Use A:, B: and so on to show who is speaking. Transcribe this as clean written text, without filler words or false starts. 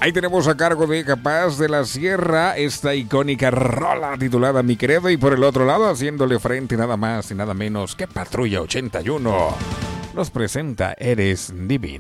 A: Ahí tenemos a cargo de Capaz de la Sierra esta icónica rola titulada Mi Credo, y por el otro lado, haciéndole frente nada más y nada menos que Patrulla 81, nos presenta Eres Divina.